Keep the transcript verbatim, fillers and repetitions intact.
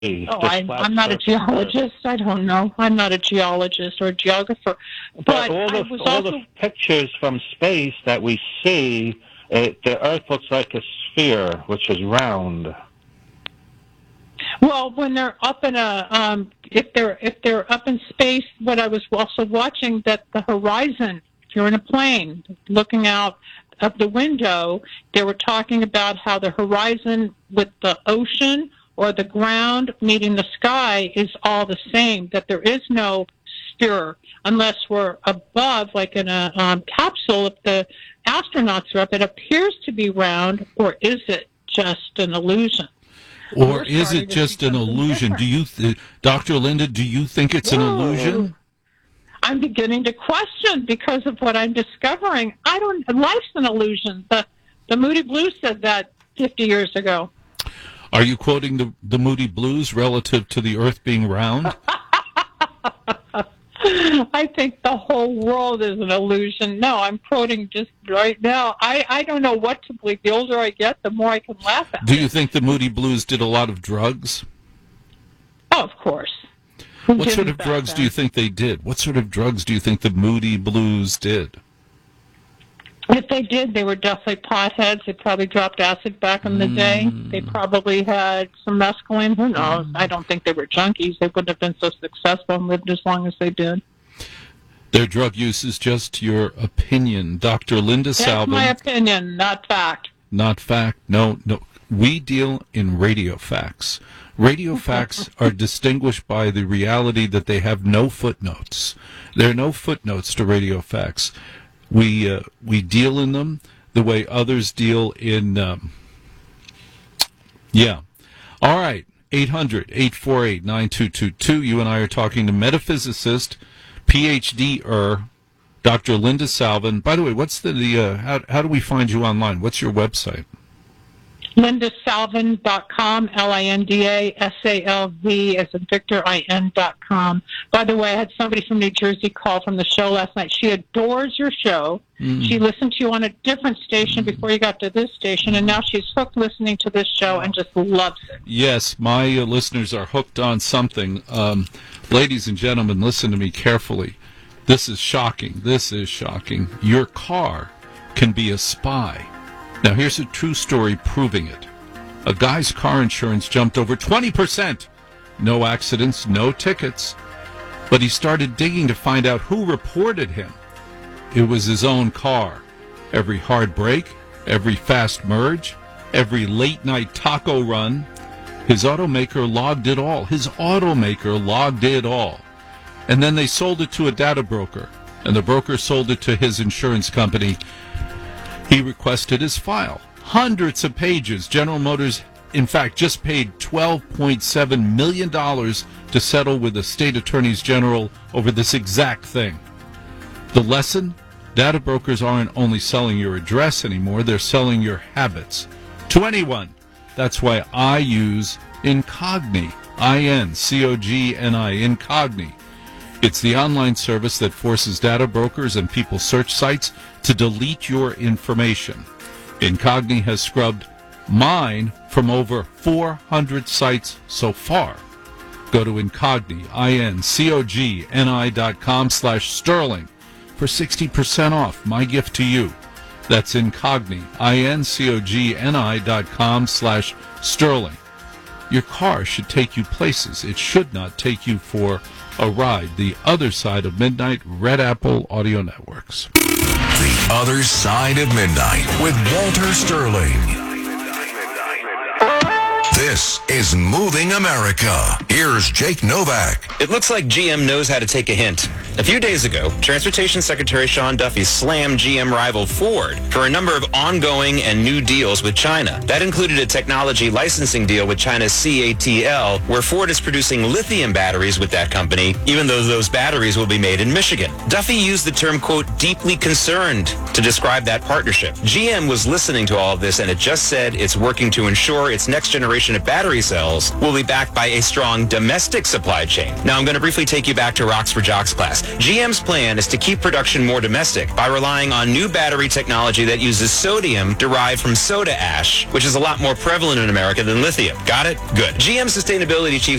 Oh, I, I'm not a geologist. I don't know. I'm not a geologist or a geographer. But, but all the, all also... the pictures from space that we see, it, the Earth looks like a sphere, which is round. Well, when they're up in a, um, if they're if they're up in space, what I was also watching, that the horizon, if you're in a plane looking out of the window, they were talking about how the horizon with the ocean or the ground meeting the sky is all the same, that there is no sphere unless we're above, like in a um, capsule. If the astronauts are up, it appears to be round, or is it just an illusion? Or is it just an illusion? Different. Do you, th- Doctor Linda, do you think it's an Whoa. illusion? I'm beginning to question because of what I'm discovering. I don't, life's an illusion. The, the Moody Blues said that fifty years ago. Are you quoting the, the Moody Blues relative to the Earth being round? I think the whole world is an illusion. No, I'm quoting just right now. I, I don't know what to believe. The older I get, the more I can laugh at. Do you think the Moody Blues did a lot of drugs? Oh, of course. Who what sort of drugs then? do you think they did? What sort of drugs do you think the Moody Blues did? If they did, they were definitely potheads. They probably dropped acid back in the mm. day. They probably had some mescaline. Who knows? Mm. I don't think they were junkies. They wouldn't have been so successful and lived as long as they did. Their drug use is just your opinion. Doctor Linda That's Salvin. my opinion, not fact. Not fact. No, no. We deal in radio facts. Radio facts are distinguished by the reality that they have no footnotes. There are no footnotes to radio facts. We uh, we deal in them the way others deal in, um, yeah. All right, eight hundred, eight four eight, nine two two two. You and I are talking to metaphysicist, P H D-er, Doctor Linda Salvin. By the way, what's the, the uh, how, how do we find you online? What's your website? linda salvin dot com, L I N D A S A L V as in Victor, I N dot com. By the way, I had somebody from New Jersey call from the show last night. She adores your show. Mm. She listened to you on a different station before you got to this station, and now she's hooked listening to this show and just loves it. Yes, my uh, listeners are hooked on something. Um, ladies and gentlemen, listen to me carefully. This is shocking. This is shocking. Your car can be a spy. Now, here's a true story proving it. A guy's car insurance jumped over twenty percent. No accidents, no tickets. But he started digging to find out who reported him. It was his own car. Every hard brake, every fast merge, every late-night taco run. His automaker logged it all. His automaker logged it all. And then they sold it to a data broker, and the broker sold it to his insurance company. He requested his file. Hundreds of pages. General Motors, in fact, just paid twelve point seven million dollars to settle with the state attorneys general over this exact thing. The lesson? Data brokers aren't only selling your address anymore, they're selling your habits. To anyone. That's why I use Incogni. I N C O G N I. Incogni. It's the online service that forces data brokers and people's search sites to delete your information. Incogni has scrubbed mine from over four hundred sites so far. Go to Incogni, I N C O G N I dot com slash sterling for sixty percent off. My gift to you. That's Incogni, I N C O G N I dot com slash sterling. Your car should take you places. It should not take you for a ride. The Other Side of Midnight, Red Apple Audio Networks. The Other Side of Midnight with Walter Sterling. This is Moving America. Here's Jake Novak. It looks like G M knows how to take a hint. A few days ago, Transportation Secretary Sean Duffy slammed G M rival Ford for a number of ongoing and new deals with China. That included a technology licensing deal with China's C A T L, where Ford is producing lithium batteries with that company, even though those batteries will be made in Michigan. Duffy used the term, quote, deeply concerned to describe that partnership. G M was listening to all of this, and it just said it's working to ensure its next generation of battery cells will be backed by a strong domestic supply chain. Now, I'm going to briefly take you back to Rocks for Jocks class. emissions. G M's plan is to keep production more domestic by relying on new battery technology that uses sodium derived from soda ash, which is a lot more prevalent in America than lithium. Got it? Good. G M sustainability chief